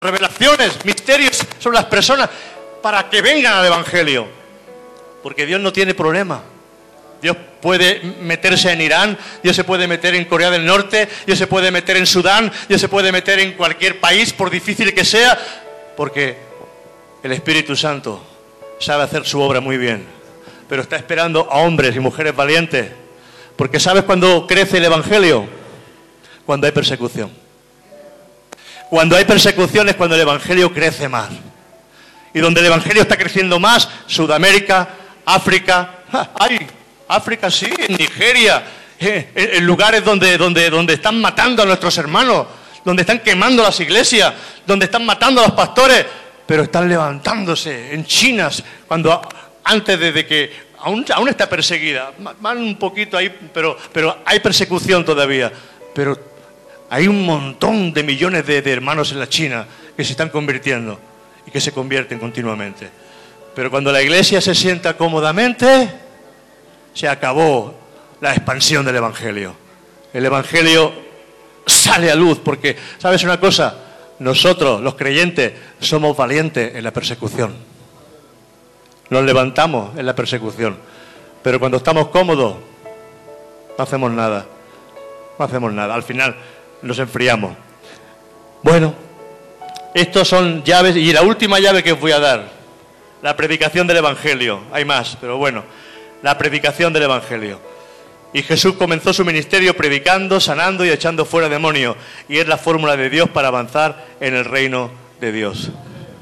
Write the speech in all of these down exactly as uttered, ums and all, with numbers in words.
revelaciones, misterios sobre las personas, para que vengan al Evangelio. Porque Dios no tiene problema. Dios puede meterse en Irán, Dios se puede meter en Corea del Norte, Dios se puede meter en Sudán, Dios se puede meter en cualquier país, por difícil que sea, porque el Espíritu Santo sabe hacer su obra muy bien, pero está esperando a hombres y mujeres valientes, porque ¿sabes cuándo crece el Evangelio? Cuando hay persecución. Cuando hay persecución es cuando el Evangelio crece más. Y donde el Evangelio está creciendo más, Sudamérica, África, ¡ay! África sí, en Nigeria, eh, en, en lugares donde, donde, donde están matando a nuestros hermanos, donde están quemando las iglesias, donde están matando a los pastores, pero están levantándose. En China, cuando antes de, de que aún, aún está perseguida, van un poquito ahí, pero, pero hay persecución todavía. Pero hay un montón de millones de, de hermanos en la China que se están convirtiendo y que se convierten continuamente. Pero cuando la iglesia se sienta cómodamente, se acabó la expansión del Evangelio. El Evangelio sale a luz porque, ¿sabes una cosa? Nosotros, los creyentes, somos valientes en la persecución. Nos levantamos en la persecución. Pero cuando estamos cómodos, no hacemos nada. No hacemos nada. Al final nos enfriamos. Bueno, estos son llaves. Y la última llave que os voy a dar, la predicación del Evangelio. Hay más, pero bueno. La predicación del Evangelio. Y Jesús comenzó su ministerio predicando, sanando y echando fuera demonios. Y es la fórmula de Dios para avanzar en el reino de Dios.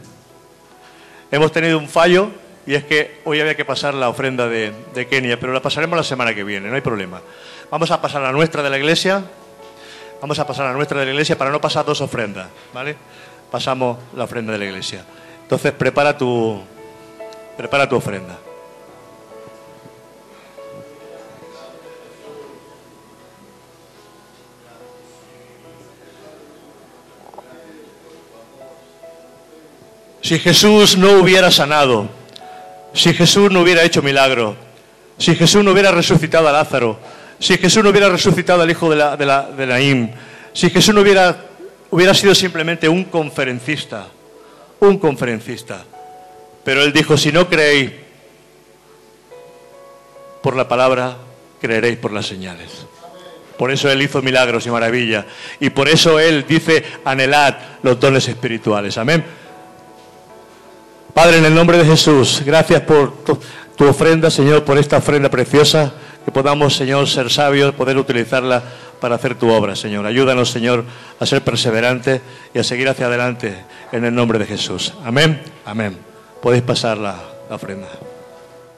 Hemos tenido un fallo y es que hoy había que pasar la ofrenda de, de Kenia, pero la pasaremos la semana que viene, no hay problema. Vamos a pasar la nuestra de la iglesia. Vamos a pasar la nuestra de la iglesia para no pasar dos ofrendas, ¿vale? Pasamos la ofrenda de la iglesia. Entonces prepara tu, prepara tu ofrenda. Si Jesús no hubiera sanado, si Jesús no hubiera hecho milagro, si Jesús no hubiera resucitado a Lázaro, si Jesús no hubiera resucitado al hijo de, la, de, la, de Naín, si Jesús no hubiera, hubiera sido simplemente un conferencista, un conferencista. Pero Él dijo, si no creéis por la palabra, creeréis por las señales. Por eso Él hizo milagros y maravillas. Y por eso Él dice, anhelad los dones espirituales. Amén. Padre, en el nombre de Jesús, gracias por tu, tu ofrenda, Señor, por esta ofrenda preciosa, que podamos, Señor, ser sabios, poder utilizarla para hacer tu obra, Señor. Ayúdanos, Señor, a ser perseverantes y a seguir hacia adelante en el nombre de Jesús. Amén, amén. Podéis pasar la, la ofrenda.